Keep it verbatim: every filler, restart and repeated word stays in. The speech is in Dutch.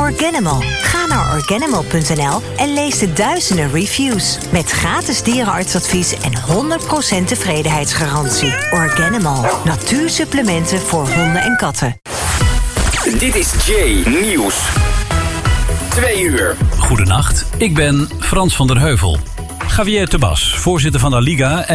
Organimal. Ga naar organimal punt n l en lees de duizenden reviews. Met gratis dierenartsadvies en honderd procent tevredenheidsgarantie. Organimal. Natuursupplementen voor honden en katten. Dit is Jay Nieuws. Twee uur. Goedenacht, ik ben Frans van der Heuvel. Javier Tebas, voorzitter van La Liga